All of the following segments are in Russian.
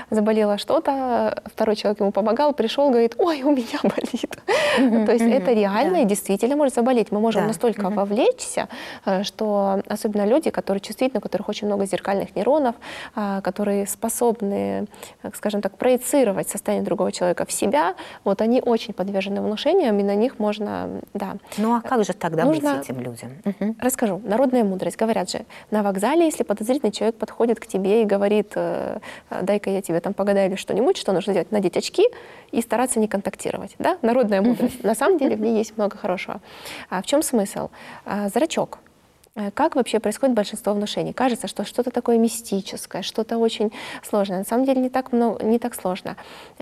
заболело что-то, второй человек ему помогал, пришел, говорит, ой, у меня болит. То есть это реально и действительно может заболеть. Мы можем настолько вовлечься, что особенно люди, которые чувствительны, у которых очень много зеркальных нейронов, которые способны, скажем так, проецировать состояние другого человека в себя, вот они очень подвержены внушениям, и на них можно, да. Ну а как же тогда быть этим людям? Расскажу. Народная мудрость. Говорят же, на вокзале, если подозрительный человек подходит к тебе и говорит, дай-ка я тебе там погадаю или что-нибудь, что нужно делать? Надеть очки и стараться не контактировать. Да? Народная мудрость. На самом деле в ней есть много хорошего. В чем смысл? Зрачок. Как вообще происходит большинство внушений? Кажется, что что-то такое мистическое, что-то очень сложное. На самом деле не так сложно.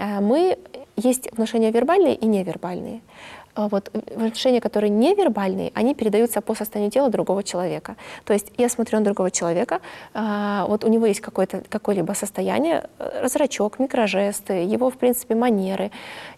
Есть внушения вербальные и невербальные. Вот внушения, которые невербальные, они передаются по состоянию тела другого человека. То есть я смотрю на другого человека, вот у него есть какое-либо состояние, зрачок, микрожесты, его, в принципе, манеры.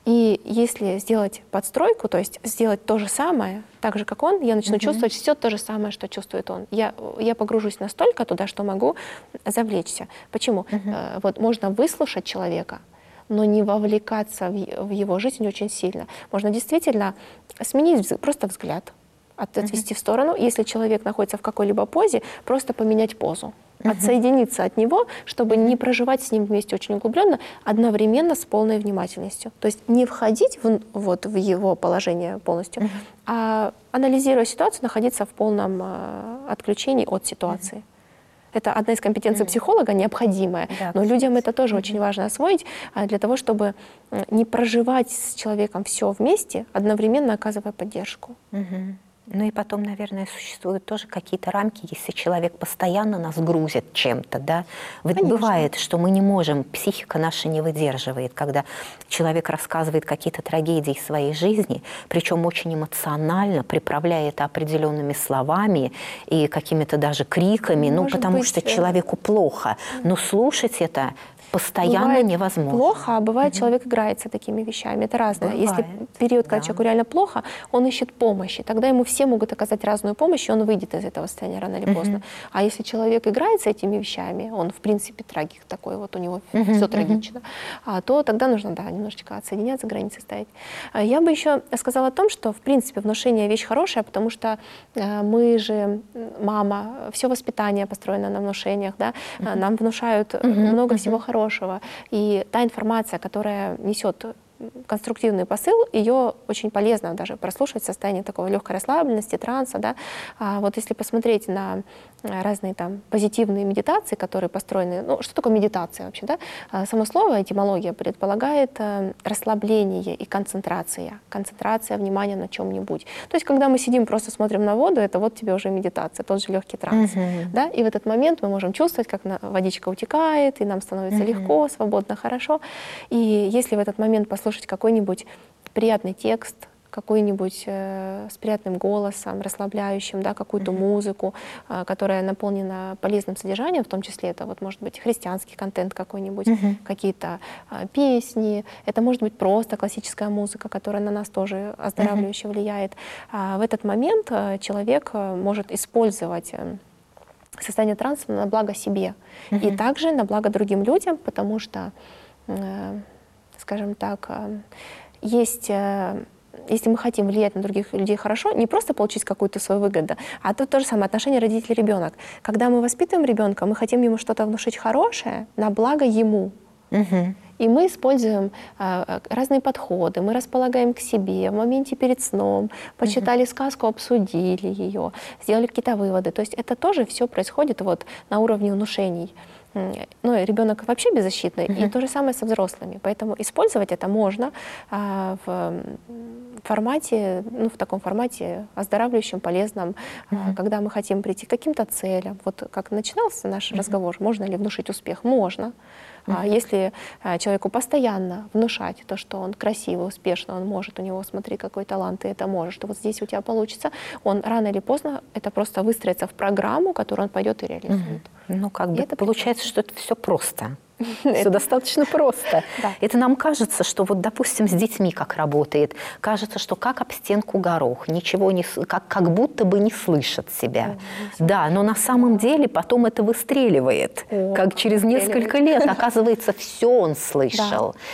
И если сделать подстройку, то есть сделать то же самое, так же, как он, я начну чувствовать все то же самое, что чувствует он. Я погружусь настолько туда, что могу завлечься. Почему? Вот можно выслушать человека, но не вовлекаться в его жизнь очень сильно. Можно действительно сменить просто взгляд, отвести в сторону. Если человек находится в какой-либо позе, просто поменять позу. Отсоединиться от него, чтобы не проживать с ним вместе очень углубленно, одновременно с полной внимательностью. То есть не входить в его положение полностью, а анализируя ситуацию, находиться в полном отключении от ситуации. Это одна из компетенций психолога, необходимая, но людям это тоже очень важно освоить для того, чтобы не проживать с человеком все вместе, одновременно оказывая поддержку. Ну и потом, наверное, существуют тоже какие-то рамки, если человек постоянно нас грузит чем-то, да. Ведь бывает, что мы не можем, психика наша не выдерживает, когда человек рассказывает какие-то трагедии своей жизни, причем очень эмоционально, приправляя это определенными словами и какими-то даже криками, потому что человеку плохо. Но слушать это постоянно бывает невозможно. Плохо, а бывает, человек играется такими вещами. Это разное. Бывает. Если период, когда человеку реально плохо, он ищет помощи. Тогда ему все могут оказать разную помощь, и он выйдет из этого состояния рано или поздно. А если человек играется этими вещами, он, в принципе, трагик такой, вот у него все трагично, то тогда нужно, немножечко отсоединяться, границы ставить. Я бы еще сказала о том, что, в принципе, внушение — вещь хорошая, потому что мы же, мама, все воспитание построено на внушениях, да? Нам внушают много всего хорошего. И та информация, которая несет конструктивный посыл, ее очень полезно даже прослушивать в состоянии такого легкой расслабленности, транса. Да? Вот если посмотреть на разные там позитивные медитации, которые построены... что такое медитация вообще? Да? Само слово, этимология, предполагает расслабление и концентрация. Концентрация внимания на чем-нибудь. То есть когда мы сидим, просто смотрим на воду, это вот тебе уже медитация, тот же легкий транс. Да? И в этот момент мы можем чувствовать, как водичка утекает, и нам становится легко, свободно, хорошо. И если в этот момент послушать какой-нибудь приятный текст, какой-нибудь с приятным голосом, расслабляющим, да, какую-то музыку, которая наполнена полезным содержанием, в том числе это вот может быть христианский контент какой-нибудь, какие-то песни, это может быть просто классическая музыка, которая на нас тоже оздоравливающе влияет. В этот момент человек может использовать состояние транса на благо себе и также на благо другим людям, потому что, скажем так, если мы хотим влиять на других людей хорошо, не просто получить какую-то свою выгоду, а тут то же самое отношение родитель-ребенок. Когда мы воспитываем ребенка, мы хотим ему что-то внушить хорошее на благо ему. И мы используем разные подходы, мы располагаем к себе в моменте перед сном, почитали сказку, обсудили ее, сделали какие-то выводы. То есть это тоже все происходит вот на уровне внушений. Ребенок вообще беззащитный, и то же самое со взрослыми. Поэтому использовать это можно в формате, в таком формате оздоравливающем, полезном, когда мы хотим прийти к каким-то целям. Вот как начинался наш разговор, можно ли внушить успех? Можно. Если человеку постоянно внушать то, что он красивый, успешный, он может, у него, смотри, какой талант, ты это можешь, что вот здесь у тебя получится, он рано или поздно это просто выстроится в программу, которую он пойдет и реализует. Получается, что это все просто. Все достаточно просто. Да. Это нам кажется, что вот, допустим, с детьми как работает. Кажется, что как об стенку горох, ничего не, как будто бы не слышат себя. Да, но на самом деле потом это выстреливает. Как через несколько лет, оказывается, все он слышал.